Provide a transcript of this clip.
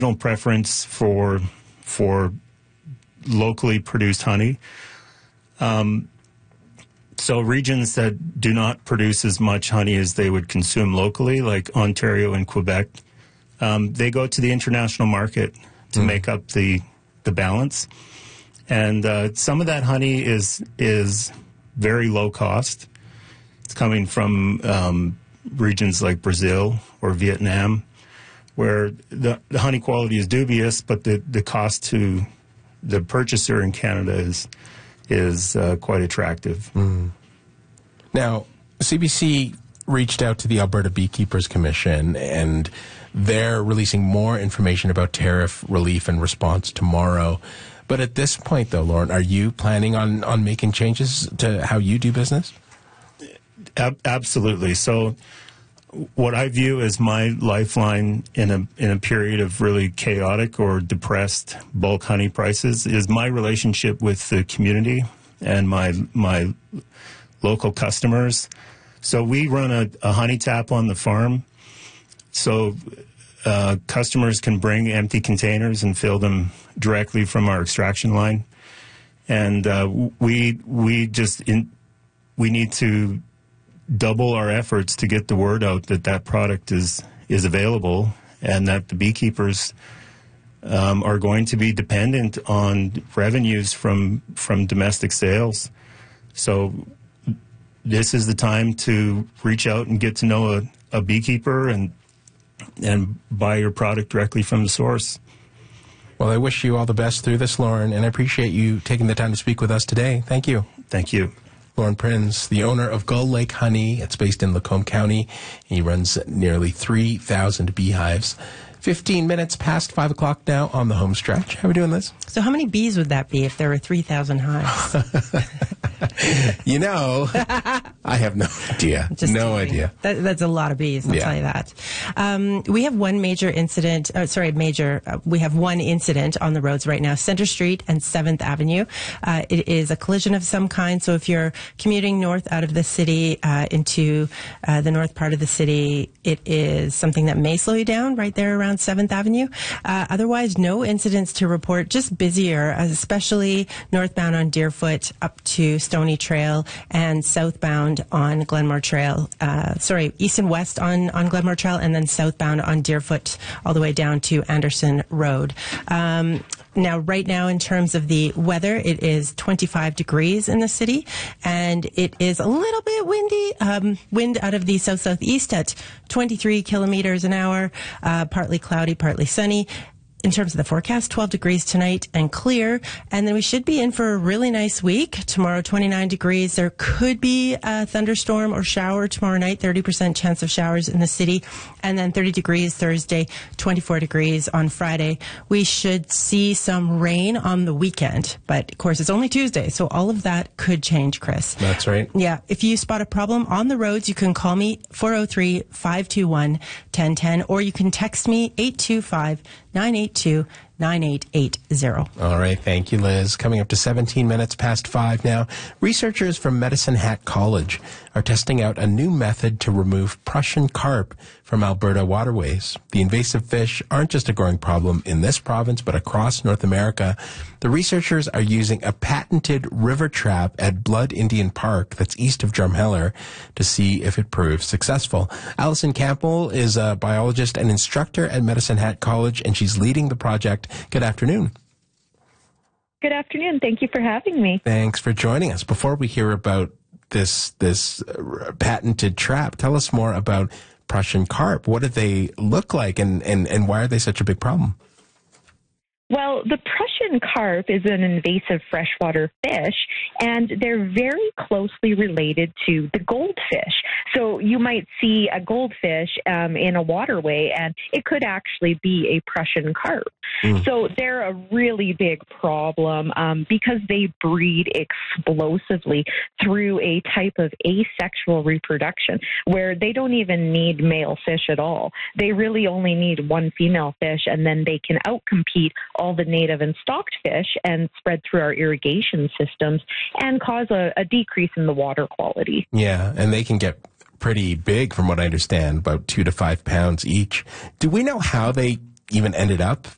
preference for locally produced honey. So regions that do not produce as much honey as they would consume locally, like Ontario and Quebec, they go to the international market to make up the balance. And some of that honey is very low cost. It's coming from regions like Brazil or Vietnam, where the honey quality is dubious, but the cost to the purchaser in Canada is quite attractive. Now, CBC reached out to the Alberta Beekeepers Commission, and they're releasing more information about tariff relief and response tomorrow. But at this point, though, Lauren, are you planning on making changes to how you do business? Absolutely. So what I view as my lifeline in a period of really chaotic or depressed bulk honey prices is my relationship with the community and my local customers. So we run a honey tap on the farm. So customers can bring empty containers and fill them directly from our extraction line. And we need to double our efforts to get the word out that product is available, and that the beekeepers are going to be dependent on revenues from domestic sales. So this is the time to reach out and get to know a beekeeper and buy your product directly from the source. Well, I wish you all the best through this, Lauren, and I appreciate you taking the time to speak with us today. Thank you. Thank you. Lauren Prinz, the owner of Gull Lake Honey. It's based in Lacombe County. He runs nearly 3,000 beehives. 15 minutes past 5 o'clock now on the home stretch. How are we doing, Liz? So how many bees would that be if there were 3,000 hives? You know, I have no idea. No idea. That's a lot of bees, I'll tell you that. We have one major incident, we have one incident on the roads right now, Center Street and 7th Avenue. It is a collision of some kind, so if you're commuting north out of the city into the north part of the city, it is something that may slow you down right there around 7th Avenue. Otherwise, no incidents to report, just busier, especially northbound on Deerfoot up to Stony Trail and southbound on Glenmore Trail. East and west on Glenmore Trail, and then southbound on Deerfoot all the way down to Anderson Road. Now, right now, in terms of the weather, it is 25 degrees in the city, and it is a little bit windy. Wind out of the south-southeast at 23 kilometers an hour, partly cloudy, partly sunny. In terms of the forecast, 12 degrees tonight and clear. And then we should be in for a really nice week. Tomorrow, 29 degrees. There could be a thunderstorm or shower tomorrow night, 30% chance of showers in the city. And then 30 degrees Thursday, 24 degrees on Friday. We should see some rain on the weekend. But, of course, it's only Tuesday, so all of that could change, Chris. That's right. Yeah. If you spot a problem on the roads, you can call me 403-521-1010, or you can text me 825-982-9880. All right. Thank you, Liz. Coming up to 17 minutes past 5 now. Researchers from Medicine Hat College are testing out a new method to remove Prussian carp from Alberta waterways. The invasive fish aren't just a growing problem in this province, but across North America. The researchers are using a patented river trap at Blood Indian Park that's east of Drumheller to see if it proves successful. Alison Campbell is a biologist and instructor at Medicine Hat College, and she's leading the project. Good afternoon. Good afternoon. Thank you for having me. Thanks for joining us. Before we hear about this patented trap, tell us more about Prussian carp. What do they look like, and why are they such a big problem? Well, the Prussian carp is an invasive freshwater fish, and they're very closely related to the goldfish. So you might see a goldfish in a waterway, and it could actually be a Prussian carp. So they're a really big problem because they breed explosively through a type of asexual reproduction where they don't even need male fish at all. They really only need one female fish, and then they can outcompete all the native and stocked fish and spread through our irrigation systems and cause a decrease in the water quality. Yeah, and they can get pretty big, from what I understand, about 2 to 5 pounds each. Do we know how they even ended up